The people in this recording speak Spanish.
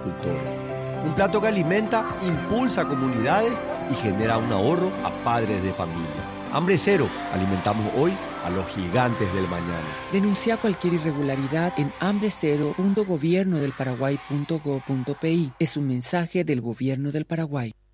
agricultores. Un plato que alimenta, impulsa a comunidades y genera un ahorro a padres de familia. Hambre Cero, alimentamos hoy a los gigantes del mañana. Denuncia cualquier irregularidad en hambrecero.gobiernodelparaguay.go.pi. Es un mensaje del Gobierno del Paraguay.